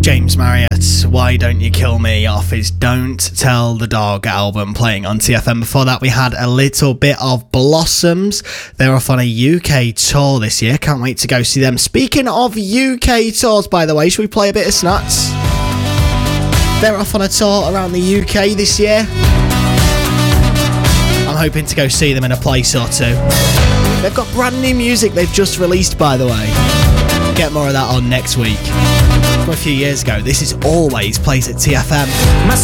James Marriott, Why Don't You Kill Me, off his Don't Tell the Dog album, playing on TFM. Before that we had a little bit of Blossoms. They're off on a UK tour this year, can't wait to go see them. Speaking of UK tours, by the way, should we play a bit of Snuts? They're off on a tour around the UK this year. I'm hoping to go see them in a place or two. They've got brand new music they've just released, by the way. Get more of that on next week. From a few years ago, This Is Always plays at TFM.